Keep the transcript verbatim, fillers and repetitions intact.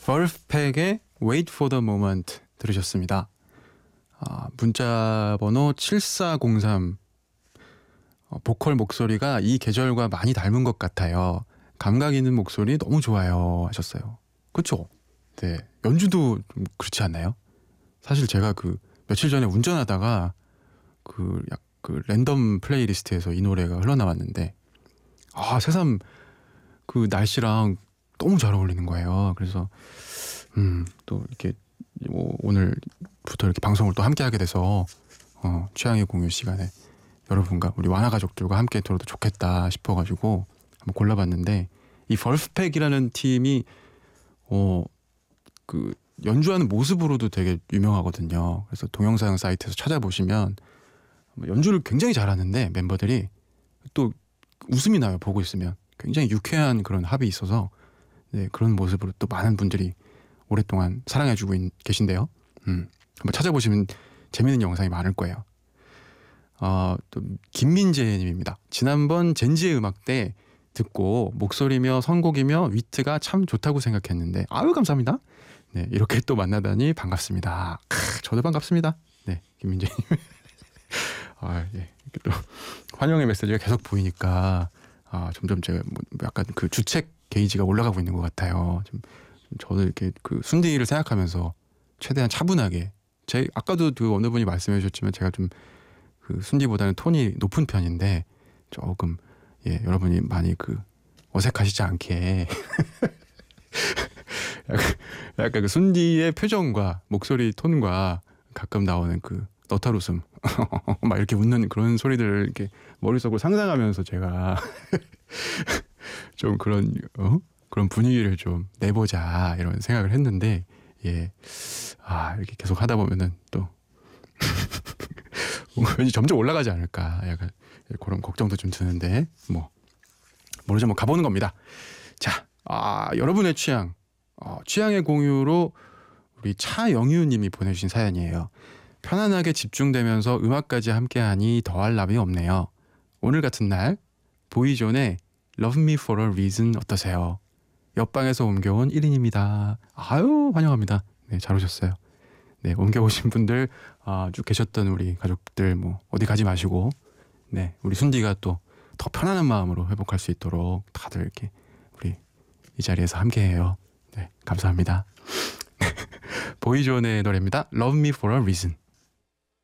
벌프팩의 Wait for the Moment 들으셨습니다. 아, 문자 번호 칠사공삼, 어, 보컬 목소리가 이 계절과 많이 닮은 것 같아요. 감각 있는 목소리 너무 좋아요 하셨어요. 그렇죠? 네, 연주도 좀 그렇지 않나요? 사실 제가 그 며칠 전에 운전하다가 그, 약, 그 랜덤 플레이리스트에서 이 노래가 흘러나왔는데 아 새삼 그 날씨랑 너무 잘 어울리는 거예요. 그래서 음, 또 이렇게 뭐 오늘부터 이렇게 방송을 또 함께 하게 돼서 어, 취향의 공유 시간에 여러분과 우리 완화 가족들과 함께 들어도 좋겠다 싶어가지고 한번 골라봤는데 이 벌프팩이라는 팀이 어, 그 연주하는 모습으로도 되게 유명하거든요. 그래서 동영상 사이트에서 찾아보시면 연주를 굉장히 잘하는데 멤버들이 또 웃음이 나요. 보고 있으면 굉장히 유쾌한 그런 합이 있어서 네, 그런 모습으로 또 많은 분들이 오랫동안 사랑해주고 있, 계신데요. 음, 한번 찾아보시면 재밌는 영상이 많을 거예요. 어, 또 김민재님입니다. 지난번 젠지의 음악 때 듣고 목소리며 선곡이며 위트가 참 좋다고 생각했는데 아유 감사합니다. 네, 이렇게 또 만나다니 반갑습니다. 크, 저도 반갑습니다. 네, 김민재님. 아, 예, 이렇게 또 환영의 메시지가 계속 보이니까 아, 점점 제가 뭐 약간 그 주책 게이지가 올라가고 있는 것 같아요. 좀, 좀 저도 이렇게 그 순디를 생각하면서 최대한 차분하게 제 아까도 그 어느 분이 말씀해 주셨지만 제가 좀 그 순디보다는 톤이 높은 편인데 조금 예 여러분이 많이 그 어색하시지 않게 약간, 약간 그 순디의 표정과 목소리 톤과 가끔 나오는 그 너탈 웃음 막 이렇게 웃는 그런 소리들을 이렇게 머릿속으로 상상하면서 제가 좀 그런 어? 그런 분위기를 좀 내보자 이런 생각을 했는데 예, 아 이렇게 계속 하다 보면은 또 왠지 점점 올라가지 않을까 약간 그런 걱정도 좀 드는데 뭐 모르죠. 뭐 가보는 겁니다. 자, 아 여러분의 취향 어, 취향의 공유로 우리 차영유님이 보내주신 사연이에요. 편안하게 집중되면서 음악까지 함께하니 더할 나위 없네요. 오늘 같은 날 보이존의 Love Me For A Reason 어떠세요? 옆방에서 옮겨온 일 인입니다. 아유 환영합니다. 네, 잘 오셨어요. 네, 옮겨오신 분들 아, 쭉 계셨던 우리 가족들 뭐 어디 가지 마시고 네, 우리 순디가 또 더 편안한 마음으로 회복할 수 있도록 다들 이렇게 우리 이 자리에서 함께해요. 네, 감사합니다. 보이존의 노래입니다. Love Me For A Reason.